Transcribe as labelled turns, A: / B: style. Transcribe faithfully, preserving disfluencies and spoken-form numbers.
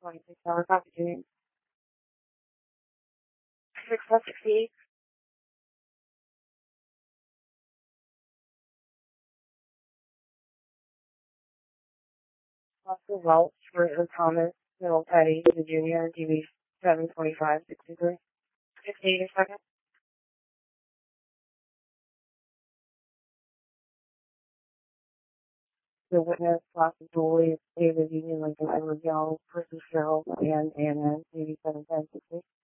A: twenty-six hour copy tuning. six one six eight. Oscar Welch, Richard Thomas, Middle Petty, the Junior, D B seven twenty-five sixty-three. sixty-eight a second. The witness, Rocky Dooley, David Union, Lincoln, Edward Young, Percy Sherrill, and A N N, eighty-seven ten sixty.